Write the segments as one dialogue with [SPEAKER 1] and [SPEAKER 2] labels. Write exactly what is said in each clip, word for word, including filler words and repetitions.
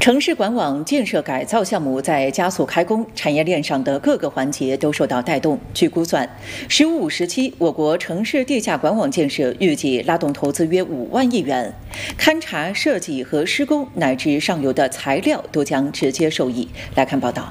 [SPEAKER 1] 城市管网建设改造项目在加速开工，产业链上的各个环节都受到带动。据估算，“十五五”时期，我国城市地下管网建设预计拉动投资约五万亿元，勘察、设计和施工乃至上游的材料都将直接受益。来看报道。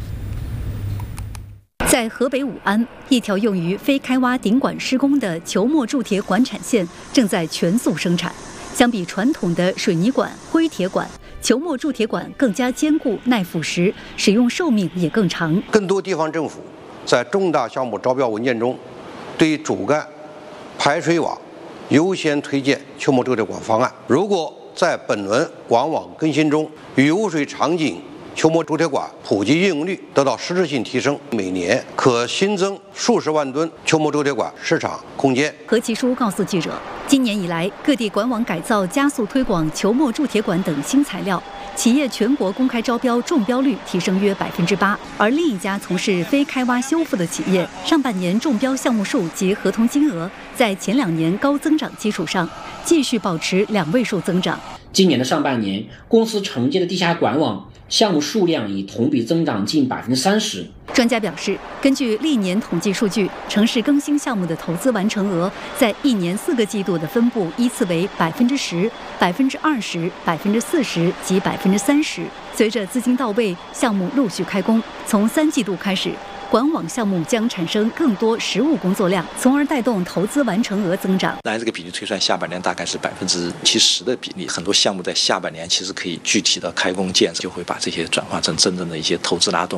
[SPEAKER 2] 在河北武安，一条用于非开挖顶管施工的球磨铸铁管产线正在全速生产。相比传统的水泥管、灰铁管，球磨铸铁管更加坚固、耐腐蚀，使用寿命也更长。
[SPEAKER 3] 更多地方政府在重大项目招标文件中，对主干、排水网优先推荐球磨铸铁管方案。如果在本轮管网更新中，雨污水场景 球磨铸铁管普及运用率得到实质性提升，每年可新增数十万吨球磨铸铁管市场空间。
[SPEAKER 2] 何其书告诉记者，今年以来，各地管网改造加速推广球磨铸铁管等新材料，企业全国公开招标中标率提升约百分之八。而另一家从事非开挖修复的企业，上半年中标项目数及合同金额在前两年高增长基础上，继续保持两位数增长。
[SPEAKER 4] 今年的上半年，公司承接的地下管网 项目数量已同比增长近百分之三十。
[SPEAKER 2] 专家表示，根据历年统计数据，城市更新项目的投资完成额在一年四个季度的分布依次为百分之十、百分之二十、百分之四十及百分之三十。随着资金到位，项目陆续开工，从三季度开始， 管网项目将产生更多实务工作量，从而带动投资完成额增长。
[SPEAKER 5] 按这个比例推算，下半年大概是百分之七十的比例。很多项目在下半年其实可以具体的开工建设，就会把这些转化成真正的一些投资拉动。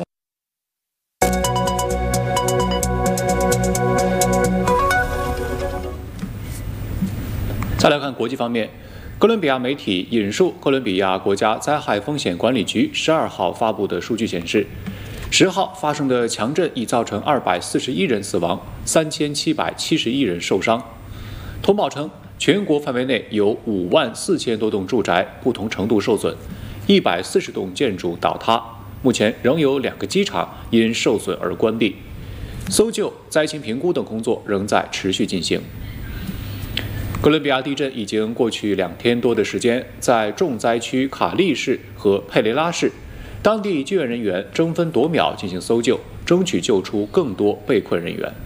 [SPEAKER 6] 再来看国际方面，哥伦比亚媒体引述哥伦比亚国家灾害风险管理局十二号发布的数据显示， 十号发生的强震已造成二百四十一人死亡，三千七百七十一人受伤。通报称，全国范围内有五万四千多栋住宅不同程度受损，一百四十栋建筑倒塌。目前仍有两个机场因受损而关闭，搜救、灾情评估等工作仍在持续进行。 哥伦比亚地震已经过去两天多的时间，在重灾区卡利市和佩雷拉市， 当地救援人员争分夺秒进行搜救，争取救出更多被困人员。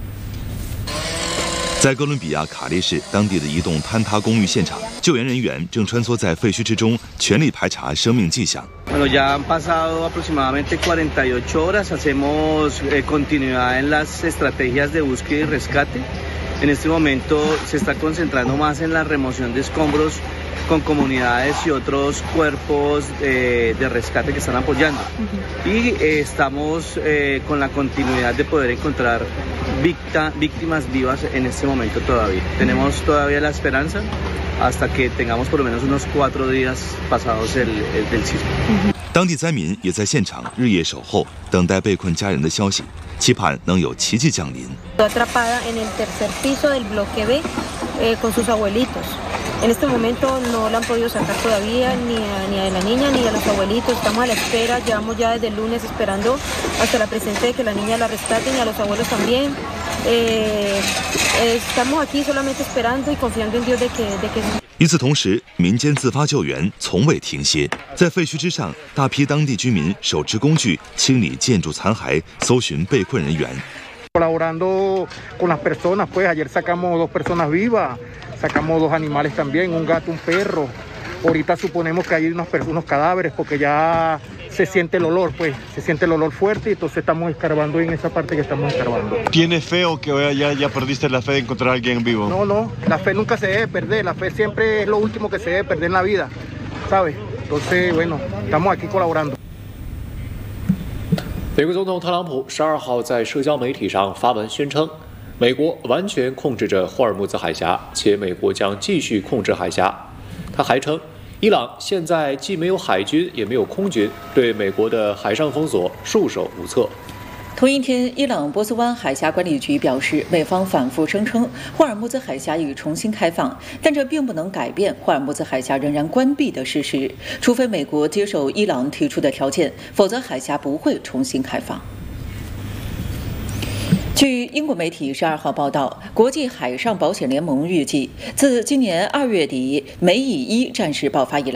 [SPEAKER 7] 在哥伦比亚卡利市当地的一栋坍塌公寓现场，救援人员正穿梭在废墟之中，全力排查生命迹象。
[SPEAKER 8] Bueno, ya han pasado aproximadamente cuarenta y ocho horas. Hacemos eh, continuidad en las estrategias de búsqueda y rescate. En este momento se está concentrando más en la remoción de escombros con comunidades y otros cuerpos eh, de rescate que están apoyando. Y eh, estamos eh, con la continuidad de poder encontrar víctima, víctimas vivas en este momento todavía. Tenemos todavía la esperanza hasta que tengamos por lo menos unos cuatro días pasados el, el, del sismo.
[SPEAKER 7] 当地灾民也在现场日夜守候，等待被困家人的消息，期盼能有奇迹降临。
[SPEAKER 9] Atrapada en el tercer piso del bloque B eh, con sus abuelitos. En este momento no la han podido sacar todavía ni a, ni a la niña ni a los abuelitos. Estamos a la espera. Llevamos ya desde el lunes esperando hasta la presente de que la niña la rescaten y a los abuelos también. Eh, eh, estamos aquí solamente esperando y confiando en Dios de que, de que
[SPEAKER 7] 与此同时，民间自发救援从未停歇。在废墟之上，大批当地居民手持工具清理建筑残骸，搜寻被困人员。
[SPEAKER 10] Colaborando con las personas, pues ayer sacamos dos personas vivas, sacamos dos animales también, un gato, un perro. Ahorita suponemos que hay unos, unos cadáveres porque ya se siente el olor, pues se siente el olor fuerte y entonces estamos escarbando en esa parte que estamos escarbando.
[SPEAKER 11] ¿Tienes fe o que ya, ya perdiste la fe de encontrar a alguien vivo?
[SPEAKER 10] No, no, la fe nunca se debe perder, la fe siempre es lo último que se debe perder en la vida, ¿sabes? Entonces, bueno, estamos aquí colaborando.
[SPEAKER 6] 美国总统特朗普十二号在社交媒体上发文宣称，美国完全控制着霍尔木兹海峡，且美国将继续控制海峡。他还称，伊朗现在既没有海军，也没有空军，对美国的海上封锁束手无策。同一天，伊朗波斯湾海峡管理局表示，美方反复声称霍尔木兹海峡已重新开放，但这并不能改变霍尔木兹海峡仍然关闭的事实。除非美国接受伊朗提出的条件，否则海峡不会重新开放。据英国媒体十二号报道，国际海上保险联盟预计，自今年二月底美以一战事爆发以来，